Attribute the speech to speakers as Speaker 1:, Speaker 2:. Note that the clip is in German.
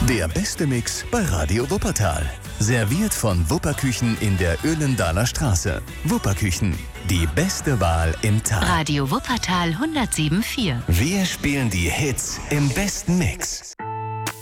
Speaker 1: Der beste Mix bei Radio Wuppertal. Serviert von Wupperküchen in der Öhlendaler Straße. Wupperküchen, die beste Wahl im Tal.
Speaker 2: Radio Wuppertal 107,4.
Speaker 1: Wir spielen die Hits im besten Mix.